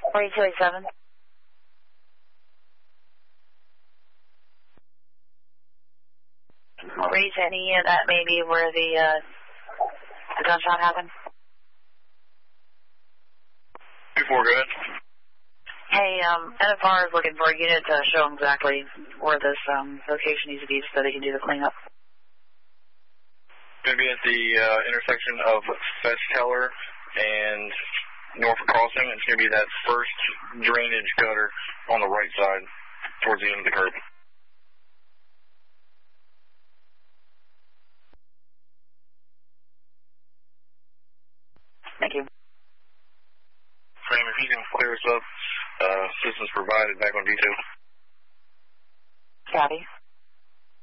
4287. Raise any of that maybe where the gunshot happened? 2-4, go ahead. Hey, NFR is looking for a unit to show them exactly where this location needs to be so they can do the cleanup. Going to be at the intersection of Fetch-Teller and Norfolk Crossing. It's going to be that first drainage gutter on the right side towards the end of the curb. Thank you. Frame, if you can clear us up, assistance provided back on detail. Copy.